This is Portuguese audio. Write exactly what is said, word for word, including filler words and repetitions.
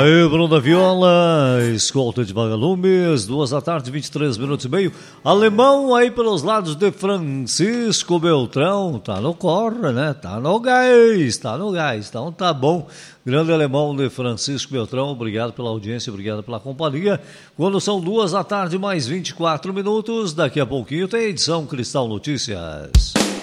Aí, Bruna Viola, escolta de vagalumes, duas da tarde, vinte e três minutos e meio. Alemão aí pelos lados de Francisco Beltrão, tá no corre, né? Tá no gás, tá no gás, então tá bom. Grande Alemão de Francisco Beltrão, obrigado pela audiência, obrigado pela companhia. Quando são duas da tarde, mais vinte e quatro minutos, daqui a pouquinho tem edição Cristal Notícias.